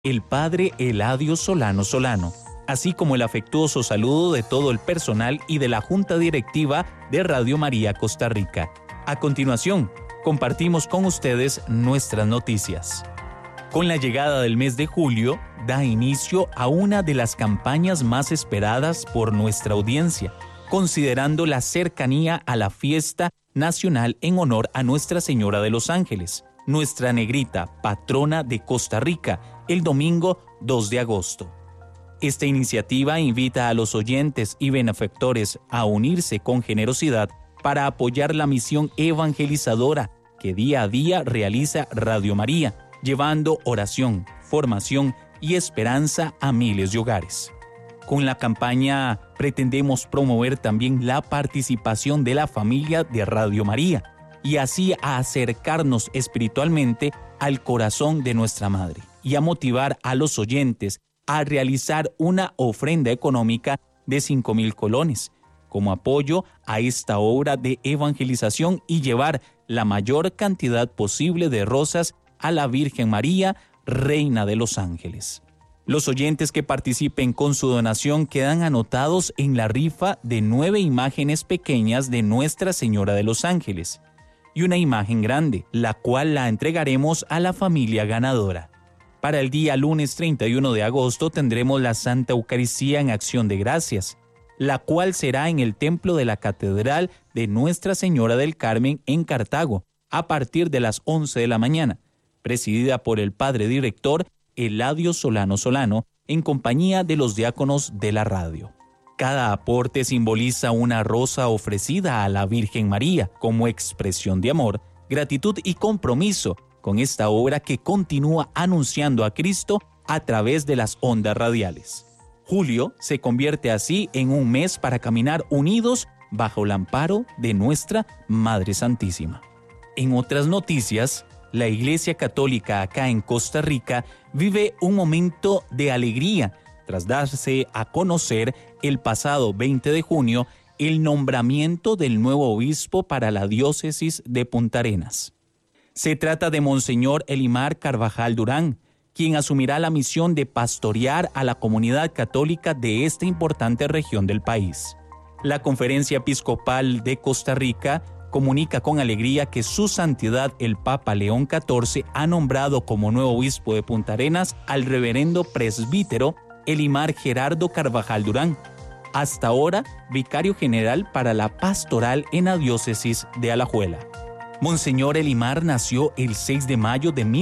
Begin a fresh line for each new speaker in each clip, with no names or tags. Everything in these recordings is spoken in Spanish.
el padre Eladio Solano Solano, así como el afectuoso saludo de todo el personal y de la Junta Directiva de Radio María Costa Rica. A continuación, compartimos con ustedes nuestras noticias. Con la llegada del mes de julio, da inicio a una de las campañas más esperadas por nuestra audiencia, considerando la cercanía a la fiesta nacional en honor a Nuestra Señora de los Ángeles, nuestra negrita, patrona de Costa Rica, el domingo 2 de agosto. Esta iniciativa invita a los oyentes y benefactores a unirse con generosidad para apoyar la misión evangelizadora que día a día realiza Radio María, llevando oración, formación y esperanza a miles de hogares. Con la campaña pretendemos promover también la participación de la familia de Radio María y así a acercarnos espiritualmente al corazón de nuestra Madre y a motivar a los oyentes a realizar una ofrenda económica de 5,000 colones como apoyo a esta obra de evangelización y llevar la mayor cantidad posible de rosas a la Virgen María, Reina de los Ángeles. Los oyentes que participen con su donación quedan anotados en la rifa de 9 imágenes pequeñas de Nuestra Señora de los Ángeles y una imagen grande, la cual la entregaremos a la familia ganadora. Para el día lunes 31 de agosto tendremos la Santa Eucaristía en Acción de Gracias, la cual será en el templo de la Catedral de Nuestra Señora del Carmen en Cartago, a partir de las 11 de la mañana. Presidida por el padre director Eladio Solano Solano, en compañía de los diáconos de la radio. Cada aporte simboliza una rosa ofrecida a la Virgen María como expresión de amor, gratitud y compromiso con esta obra que continúa anunciando a Cristo a través de las ondas radiales. Julio se convierte así en un mes para caminar unidos bajo el amparo de nuestra Madre Santísima. En otras noticias, la Iglesia Católica acá en Costa Rica vive un momento de alegría tras darse a conocer el pasado 20 de junio el nombramiento del nuevo obispo para la diócesis de Punta Arenas. Se trata de Monseñor Elimar Carvajal Durán, quien asumirá la misión de pastorear a la comunidad católica de esta importante región del país. La Conferencia Episcopal de Costa Rica comunica con alegría que su santidad el Papa León XIV ha nombrado como nuevo obispo de Punta Arenas al reverendo presbítero Elimar Gerardo Carvajal Durán, hasta ahora vicario general para la pastoral en la diócesis de Alajuela. Monseñor Elimar nació el 6 de mayo de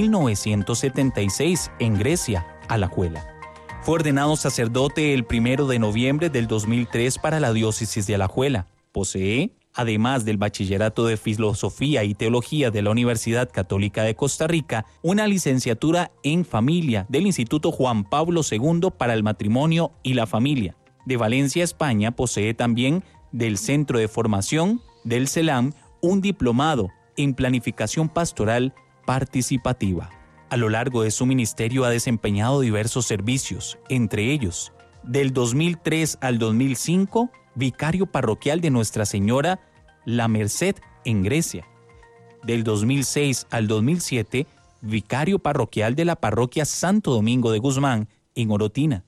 1976 en Grecia, Alajuela. Fue ordenado sacerdote el 1 de noviembre del 2003 para la diócesis de Alajuela. Posee, además del bachillerato de Filosofía y Teología de la Universidad Católica de Costa Rica, una licenciatura en Familia del Instituto Juan Pablo II para el Matrimonio y la Familia. De Valencia, España, posee también del Centro de Formación del CELAM un diplomado en Planificación Pastoral Participativa. A lo largo de su ministerio ha desempeñado diversos servicios, entre ellos, del 2003 al 2005, vicario parroquial de Nuestra Señora La Merced en Grecia. Del 2006 al 2007, vicario parroquial de la parroquia Santo Domingo de Guzmán en Orotina.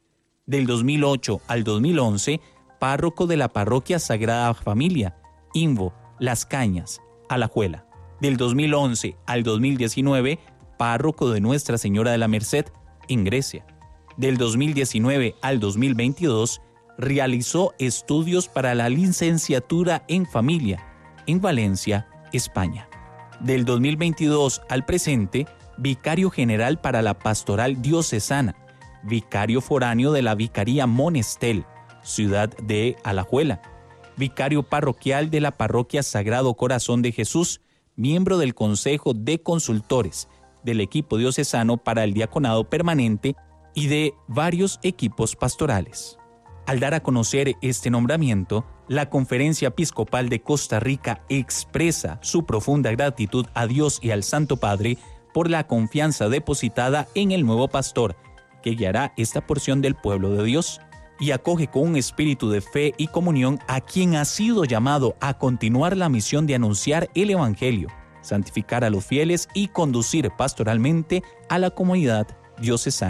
Del 2008 al 2011, párroco de la parroquia Sagrada Familia, Imbo, Las Cañas, Alajuela. Del 2011 al 2019, párroco de Nuestra Señora de la Merced en Grecia. Del 2019 al 2022, realizó estudios para la licenciatura en Familia en Valencia, España. Del 2022 al presente, vicario general para la Pastoral Diocesana, vicario foráneo de la Vicaría Monestel, ciudad de Alajuela, vicario parroquial de la Parroquia Sagrado Corazón de Jesús, miembro del Consejo de Consultores del equipo diocesano para el diaconado permanente y de varios equipos pastorales. Al dar a conocer este nombramiento, la Conferencia Episcopal de Costa Rica expresa su profunda gratitud a Dios y al Santo Padre por la confianza depositada en el nuevo pastor, que guiará esta porción del pueblo de Dios, y acoge con un espíritu de fe y comunión a quien ha sido llamado a continuar la misión de anunciar el Evangelio, santificar a los fieles y conducir pastoralmente a la comunidad Diocesana.